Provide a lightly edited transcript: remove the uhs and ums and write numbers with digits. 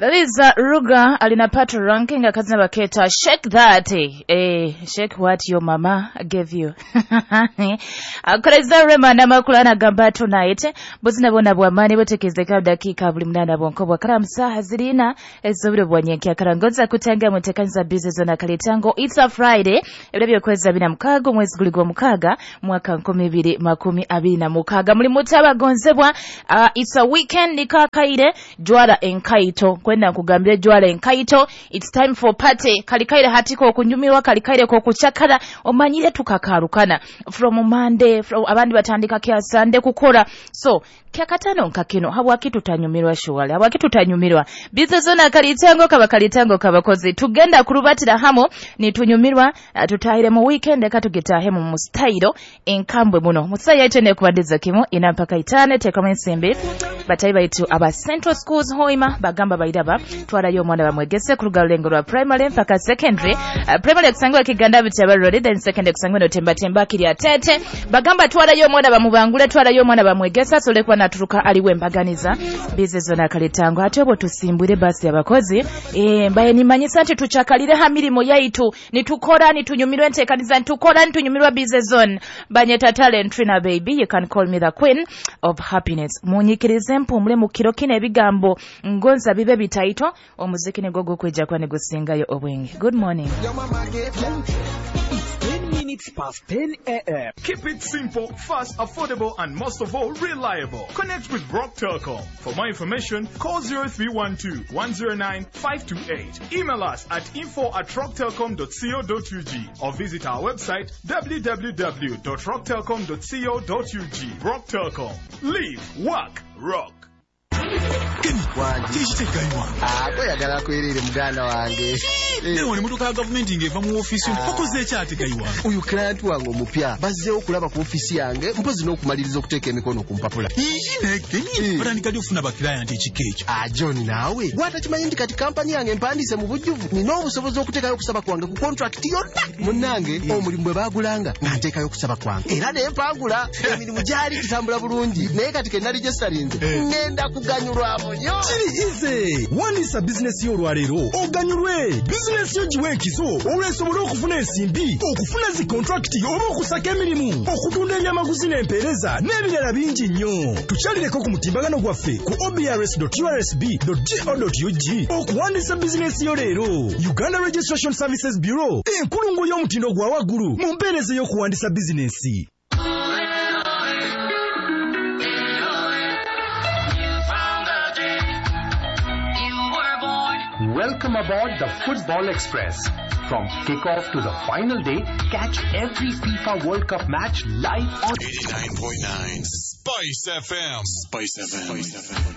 Liza Ruga alina pato ranking akazina baketa shake that shake what your mama gave you. Akoleza Rema namakulana gamba tonight buzina bona bwamani botekezeka dakika buli munana bonko bwakala msaha zirina ezobiro bwanyenki akarangoza kutanga mutekanza business na kalitango. It's a Friday ebyo kweza bina mukago mwezi guligwa mukaga mwaka 2026 muli mutaba gonzebwa. It's a weekend nikakaire jwala enkaito kwenda kugambira jwala enkaito. It's time for party kalikaire hatiko okunyumirwa kalikaire ko kuchakala omanyire tukakarukana from Monday from abandi batandika kya Sunday kukora so kyakatano nkakino habwaki tutanyumirwa shuwali habwaki tutanyumirwa bizozona kalitango kabakozi tugenda kurubatira hamo ni tunyumirwa tutahire mu weekend katugetahe mu mustairo enkambwe muno musaya itene kubadiza kimo inampaka itane tekama ensembe batayiba itu aba Central Schools hoima bagamba baidaba twara yo mwana bamwegese ku rugalengo rwa primary mpaka secondary. Primary kusangwa kiganda bitaba road then secondary kusangwa no temba kiri atete bagamba twara yo mwana bamubangule twara yo mwana bamwegesa sole kwa naturuka aliwe mbaganiza bizezo na kalitango atebo tusimbure basi abakozi mbaye nimanyisa ati tuchakalire ha mirimo yaitu nitukora nitunyumirwe ntekaniza nitukora nitunyumirwa bizezone banyeta talent Trina baby you can call me the queen of happiness munyikirize mpumule mu kiro kine bigambo ngonza bibe bitaito omuziki ne gogo kweja kwa negosingayo obwenge. Good morning. It's past 10 a.m. Keep it simple, fast, affordable, and most of all, reliable. Connect with Rock Telecom. For more information, call 0312-109-528. Email us at info@rocktelecom.co.ug or visit our website www.rocktelecom.co.ug. Rock Telecom. Live, work, rock. Yagala kwirire muganda wange. Leo ni mutuka government ngeva mu office mpokoze kyate kaiwa. Uyu client wange omupya bazze okulaba ku office yange mpozi n'okumaliriza okuteeka emikono ku mpapula. Batandika ofuna ba client ekikecho. John nawe watakimanyi ndi kati company yange empandise mu bujjuvu nina obusobozi okuteekayo okusaba kwange ku contract yonna. Munnange omulimu bwe bagulanga nteekayo okusaba kwange era ne mpangula emirimu gyali kitambula bulungi naye kati ke nali gyesalinze ngenda kuganyulwa bonyo. Kirize wanisa business yo lwalero oganyulwe business yo jiwe kiso olesobola okufuna ensimbi okufuna zi contract oba okusaka emirimu okutunda ebyamaguzi n'empeereza n'ebirala bingi nnyo. Tukyalireko ku mutimbagano gwaffe ku obrs.ursb.go.ug okuwandiisa bizinesi yo leero. Uganda Registration Services Bureau enkulungo y'omutindo gwa waggulu mu mpeereza y'okuwandiisa bizinesi. Welcome aboard the Football Express. From kickoff to the final day, catch every FIFA World Cup match live on 89.9 Spice FM.